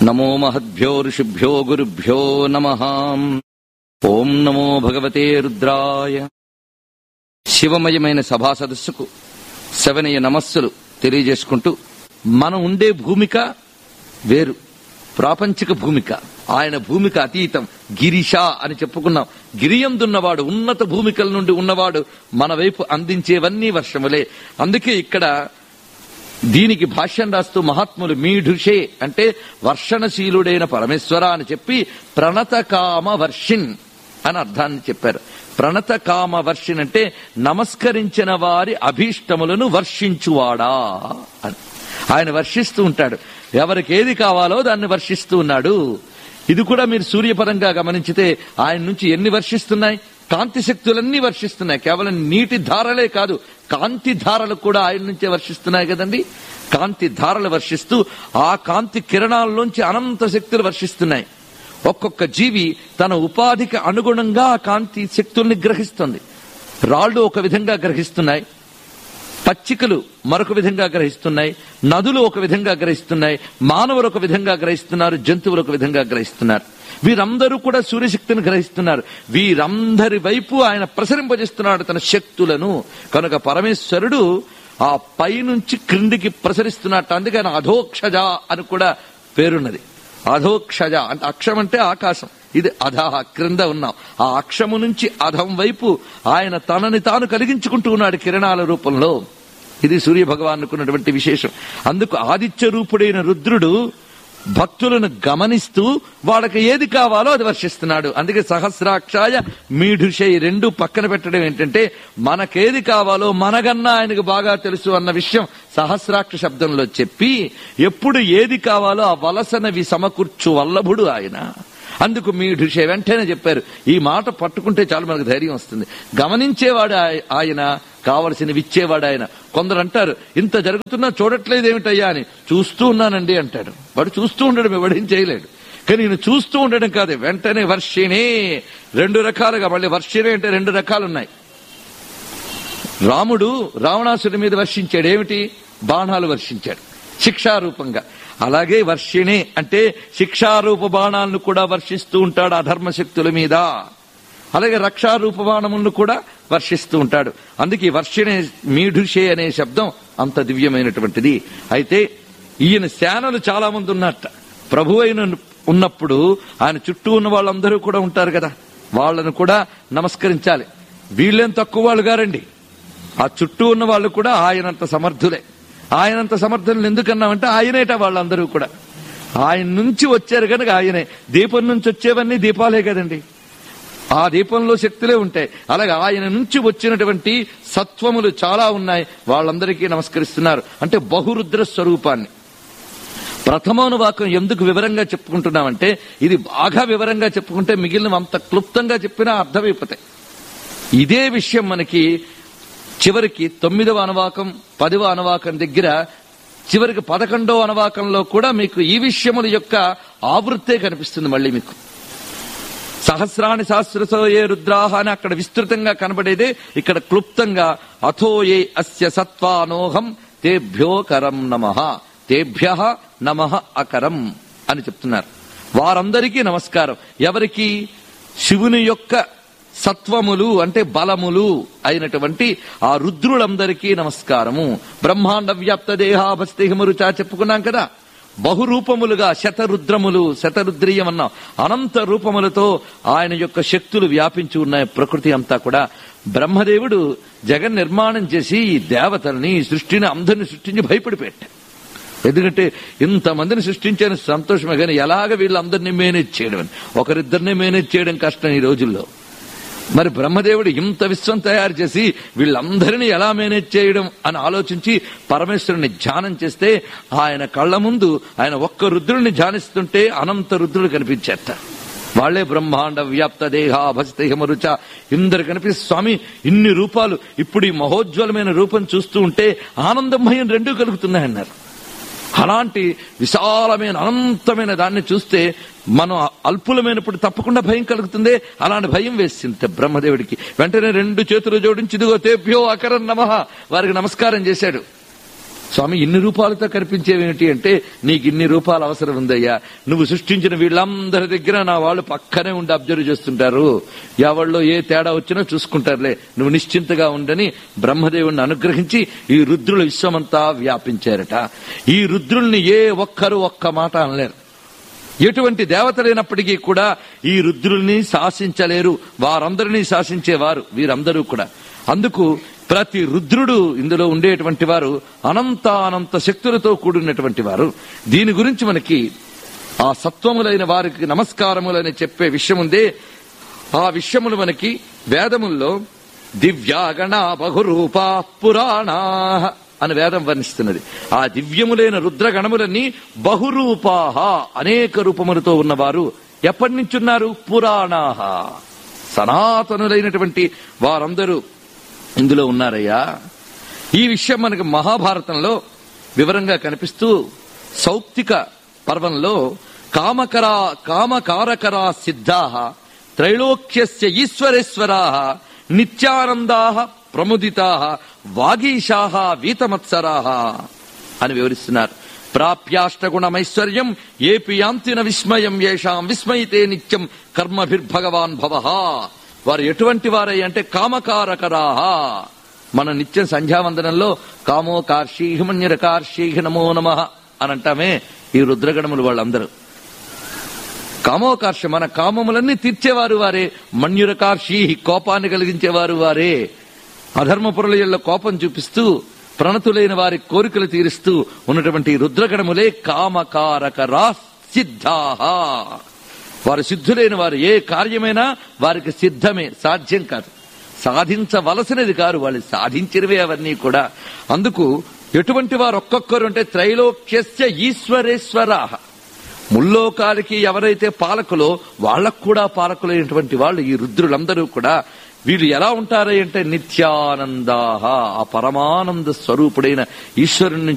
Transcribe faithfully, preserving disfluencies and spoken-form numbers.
నమో మహద్భ్యో ఋషిభ్యో గురుభ్యో నమః. ఓం నమో భగవతే రుద్రాయ. శివమయమైన సభా సదస్సుకు శవనీయ నమస్సులు తెలియజేసుకుంటూ, మనం ఉండే భూమిక వేరు, ప్రాపంచిక భూమిక. ఆయన భూమిక అతీతం, గిరిష అని చెప్పుకున్నాం. గిరియందున్నవాడు, ఉన్నత భూమికల నుండి ఉన్నవాడు మన వైపు అందించేవన్నీ వర్షములే. అందుకే ఇక్కడ దీనికి భాష్యం రాస్తూ మహాత్ములు మీఢుషే అంటే వర్షణశీలుడైన పరమేశ్వర అని చెప్పి ప్రణతకామ వర్షిన్ అని అర్థాన్ని చెప్పారు. ప్రణతకామ వర్షిన్ అంటే నమస్కరించిన వారి అభీష్టములను వర్షించువాడా అని. ఆయన వర్షిస్తూ ఉంటాడు, ఎవరికి ఏది కావాలో దాన్ని వర్షిస్తూ ఉన్నాడు. ఇది కూడా మీరు సూర్యపరంగా గమనించితే ఆయన నుంచి ఎన్ని వర్షిస్తున్నాయి? కాంతి శక్తులన్నీ వర్షిస్తున్నాయి. కేవలం నీటి ధారలే కాదు, కాంతి ధారలు కూడా ఆయన నుంచే వర్షిస్తున్నాయి కదండి. కాంతి ధారలు వర్షిస్తూ ఆ కాంతి కిరణాల్లోంచి అనంత శక్తులు వర్షిస్తున్నాయి. ఒక్కొక్క జీవి తన ఉపాధికి అనుగుణంగా ఆ కాంతి శక్తుల్ని గ్రహిస్తుంది. రాళ్లు ఒక విధంగా గ్రహిస్తున్నాయి, పచ్చికలు మరొక విధంగా గ్రహిస్తున్నాయి, నదులు ఒక విధంగా గ్రహిస్తున్నాయి, మానవులు ఒక విధంగా గ్రహిస్తున్నారు, జంతువులు ఒక విధంగా గ్రహిస్తున్నారు. వీరందరూ కూడా సూర్యశక్తిని గ్రహిస్తున్నారు. వీరందరి వైపు ఆయన ప్రసరింపజేస్తున్నాడు తన శక్తులను. కనుక పరమేశ్వరుడు ఆ పై నుంచి క్రిందికి ప్రసరిస్తున్నట్టు. అందుకే ఆయన అధోక్షజ అని కూడా పేరున్నది. అధోక్షజ అంటే అక్షం అంటే ఆకాశం, ఇది అధహ క్రింద ఉన్నాం. ఆ అక్షము నుంచి అధం వైపు ఆయన తనని తాను కలిగించుకుంటూ ఉన్నాడు కిరణాల రూపంలో. ఇది సూర్య భగవానుకున్నటువంటి విశేషం. అందుకు ఆదిత్య రూపుడైన రుద్రుడు భక్తులను గమనిస్తూ వాళ్ళకి ఏది కావాలో అది వర్షిస్తున్నాడు. అందుకే సహస్రాక్షాయ మీఢుషై రెండు పక్కన పెట్టడం ఏంటంటే, మనకేది కావాలో మనగన్నా ఆయనకు బాగా తెలుసు అన్న విషయం సహస్రాక్ష శబ్దంలో చెప్పి, ఎప్పుడు ఏది కావాలో ఆ వలసనవి సమకూర్చు వల్లభుడు ఆయన. అందుకు మీఢుషే వెంటనే చెప్పారు. ఈ మాట పట్టుకుంటే చాలు మనకు ధైర్యం వస్తుంది. గమనించేవాడు ఆయన, కావలసినవి ఇచ్చేవాడు ఆయన. కొందరు అంటారు, ఇంత జరుగుతున్నా చూడట్లేదు ఏమిటయ్యా అని. చూస్తూ ఉన్నానండి అంటాడు. వాడు చూస్తూ ఉండడం ఎవడేం చేయలేడు. కానీ నేను చూస్తూ ఉండడం కాదు, వెంటనే వర్షిణే. రెండు రకాలుగా, మళ్ళీ వర్షిణే అంటే రెండు రకాలున్నాయి. రాముడు రావణాసుడి మీద వర్షించాడు. ఏమిటి? బాణాలు వర్షించాడు శిక్షారూపంగా. అలాగే వర్షిణే అంటే శిక్షారూప బాణాలను కూడా వర్షిస్తూ ఉంటాడు అధర్మశక్తుల మీద. అలాగే రక్షారూప బాణములను కూడా వర్షిస్తూ ఉంటాడు. అందుకే వర్షిణే మీఢుషే అనే శబ్దం అంత దివ్యమైనటువంటిది. అయితే ఈయన సేనలు చాలా మంది ఉన్నట్ట. ప్రభు అయిన ఉన్నప్పుడు ఆయన చుట్టూ ఉన్న వాళ్ళందరూ కూడా ఉంటారు కదా, వాళ్ళను కూడా నమస్కరించాలి. వీళ్ళేం తక్కువ వాళ్ళు గారండి. ఆ చుట్టూ ఉన్న వాళ్ళు కూడా ఆయనంత సమర్థులే. ఆయనంత సమర్థులు ఎందుకన్నామంటే ఆయనేట వాళ్ళందరూ కూడా ఆయన నుంచి వచ్చారు కనుక ఆయనే. దీపం నుంచి వచ్చేవన్నీ దీపాలే కదండి, ఆ దీపంలో శక్తులే ఉంటాయి. అలాగే ఆయన నుంచి వచ్చినటువంటి సత్వములు చాలా ఉన్నాయి, వాళ్ళందరికీ నమస్కరిస్తున్నారు. అంటే బహురుద్ర స్వరూపాన్ని. ప్రథమానువాకం ఎందుకు వివరంగా చెప్పుకుంటున్నామంటే, ఇది బాగా వివరంగా చెప్పుకుంటే మిగిలిన అంత క్లుప్తంగా చెప్పినా అర్థమైపోతాయి. ఇదే విషయం మనకి చివరికి తొమ్మిదవ అనువాకం పదవ అనువాకం దగ్గర, చివరికి పదకొండవ అనువాకంలో కూడా మీకు ఈ విషయముల యొక్క ఆవృత్తే కనిపిస్తుంది. మళ్ళీ మీకు సహస్రాణి సహస్రసో ఏ రుద్రాహ అని అక్కడ విస్తృతంగా కనబడేదే ఇక్కడ క్లుప్తంగా అథో ఏ అస్య సత్వానోహం తేభ్యో కరం నమః తేభ్య నమః అకరం అని చెప్తున్నారు. వారందరికీ నమస్కారం. ఎవరికి? శివుని యొక్క సత్వములు అంటే బలములు అయినటువంటి ఆ రుద్రులందరికీ నమస్కారము. బ్రహ్మాండ వ్యాప్త దేహాభస్తిహిమరుచా చెప్పుకున్నాం కదా. బహురూపములుగా శతరుద్రములు, శతరుద్రీయం అన్నాం. అనంత రూపములతో ఆయన యొక్క శక్తులు వ్యాపించి ఉన్నాయి ప్రకృతి అంతా కూడా. బ్రహ్మదేవుడు జగన్ నిర్మాణం చేసి ఈ దేవతల్ని, సృష్టిని అందరిని సృష్టించి భయపడిపెట్టాడు. ఎందుకంటే ఇంతమందిని సృష్టించాను సంతోషమే, కానీ ఎలాగ వీళ్ళందరినీ మేనేజ్ చేయడం అని. ఒకరిద్దరిని మేనేజ్ చేయడం కష్టం ఈ రోజుల్లో. మరి బ్రహ్మదేవుడు ఇంత విశ్వం తయారు చేసి వీళ్ళందరినీ ఎలా మేనేజ్ చేయడం అని ఆలోచించి పరమేశ్వరుని ధ్యానం చేస్తే ఆయన కళ్ల ముందు ఆయన ఒక్క రుద్రుడిని ధ్యానిస్తుంటే అనంత రుద్రుడు కనిపించేట. వాళ్లే బ్రహ్మాండ వ్యాప్త దేహాభస్తిహిమరుచ. ఇందరు కనిపిస్తే స్వామి ఇన్ని రూపాలు, ఇప్పుడు ఈ మహోజ్వలమైన రూపం చూస్తూ ఉంటే ఆనందం భయం రెండూ కలుగుతున్నాయన్నారు. అలాంటి విశాలమైన అనంతమైన దాన్ని చూస్తే మనం అల్పులమైనప్పుడు తప్పకుండా భయం కలుగుతుంది. అలాంటి భయం వేసింది స్వామి ఇన్ని రూపాలతో కనిపించేవేమిటి అంటే, నీకు ఇన్ని రూపాయలు అవసరం ఉందయ్యా, నువ్వు సృష్టించిన వీళ్ళందరి దగ్గర నా వాళ్ళు పక్కనే ఉండి అబ్జర్వ్ చేస్తుంటారు, ఎవళ్ళో ఏ తేడా వచ్చినా చూసుకుంటారులే, నువ్వు నిశ్చింతగా ఉండని బ్రహ్మదేవుణ్ణి అనుగ్రహించి ఈ రుద్రుల విశ్వమంతా వ్యాపించారట. ఈ రుద్రుల్ని ఏ ఒక్కరు ఒక్క మాట అనలేరు. ఎటువంటి దేవతలైనప్పటికీ కూడా ఈ రుద్రుల్ని శాసించలేరు, వారందరినీ శాసించేవారు వీరందరూ కూడా. అందుకు ప్రతి రుద్రుడు ఇందులో ఉండేటువంటి వారు అనంత అనంత శక్తులతో కూడినటువంటి వారు. దీని గురించి మనకి ఆ సత్వములైన వారికి నమస్కారములని చెప్పే విషయం ఉందే, ఆ విషయములు మనకి వేదముల్లో దివ్యాగణ బహురూపా పురాణా అని వేదం వర్ణిస్తున్నది. ఆ దివ్యములైన రుద్రగణములన్నీ బహురూపాహ అనేక రూపములతో ఉన్నవారు. ఎప్పటి నుంచి ఉన్నారు? పురాణాహ సనాతనులైనటువంటి వారందరూ ఇందులో ఉన్నారయ్యా. ఈ విషయం మనకి మహాభారతంలో వివరంగా కనిపిస్తూ సౌప్తిక పర్వంలో కామకరా కామకారకరా సిద్ధాః త్రైలోక్యస్య ఈశ్వరేశ్వరాః నిత్యానందాః ప్రముదితాః వాగీశాః వీతమత్సరాః అని వివరిస్తున్నారు. ప్రాప్యాష్టగుణమైశ్వర్యం ఏపి యాంతిన విస్మయం యేషాం విస్మయితే నిత్యం కర్మభిర్భగవాన్ భవః. వారు ఎటువంటి వారై అంటే కామకారకరాహ. మన నిత్యం సంధ్యావందనంలో కామో కార్షీ హిమన్యరకార్షీ నమో నమః అని అంటామే, ఈ రుద్రగణములు వాళ్ళందరూ కామోకార్ష మన కామములన్నీ తీర్చేవారు వారే. మన్యురకార్షీ కోపాన్ని కలిగించేవారు వారే. అధర్మపురుల యొక్క కోపం చూపిస్తూ ప్రణతులైన వారి కోరికలు తీరుస్తూ ఉన్నటువంటి రుద్రగణములే కామకారకరా సిద్ధాః. వారు సిద్ధులైన వారు. ఏ కార్యమైనా వారికి సిద్ధమే, సాధ్యం కాదు, సాధించవలసినది కాదు, వాళ్ళు సాధించినవే అవన్నీ కూడా. అందుకు ఎటువంటి వారు ఒక్కొక్కరు అంటే త్రైలోక్యస్య ఈశ్వరేశ్వరాః. ముల్లోకాలకి ఎవరైతే పాలకులో వాళ్లకు కూడా పాలకులైనటువంటి వాళ్ళు ఈ రుద్రులందరూ కూడా. వీళ్ళు ఎలా ఉంటారు అంటే నిత్యానందాః, ఆ పరమానంద స్వరూపుడైన ఈశ్వరుని